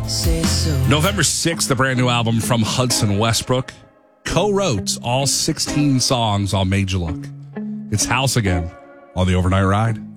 November 6th, the brand new album from Hudson Westbrook. Co-wrote all 16 songs on Made You Look. It's House Again on the Overnight Ride.